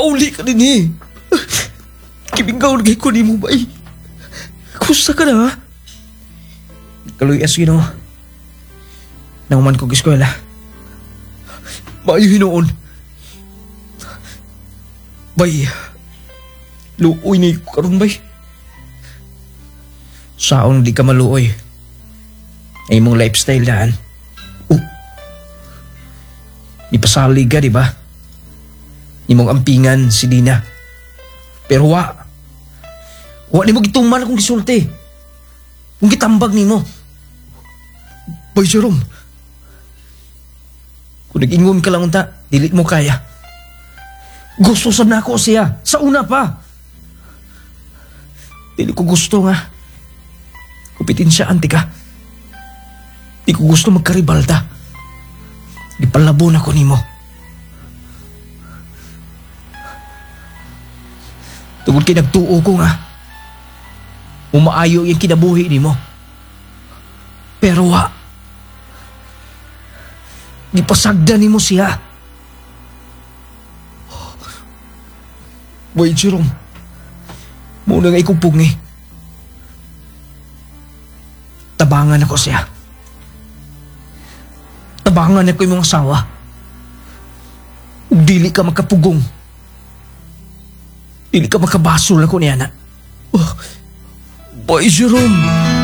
Pauli ka din eh. Kibinggaw na ko ni mo ba eh. Kusta ka na ha? Kaluyas yun o. Nauman kong eskwela. Bayo hinoon. Bay, luoy na ko karon bay. Saon di ka maluoy. Ay mong lifestyle daan. Ipasalig ka, di ba? Imong ampingan si Dina. Pero wa ni mo gituman akong gisulti. Kung gitambag ni mo. Boy Jerome, kung nag-ingon ka lang unta, dili mo kaya. Gusto sad na ako siya. Sa una pa. Dili ko gusto nga. Kupitin siya, antika. Di ko gusto magkaribalta. Ipalabon ako nimo. Tungod kay nagtuo ko nga. Umaayo yung kinabuhi nimo. Pero wa. Gipasagda nimo siya. Boy Jerome, muna nga ikupungi. Tabangan ako siya. Tabangan ako yung mga asawa. Dili ka makapugong. Dili ka makabasol ako niya na. Oh, Boy Jerome.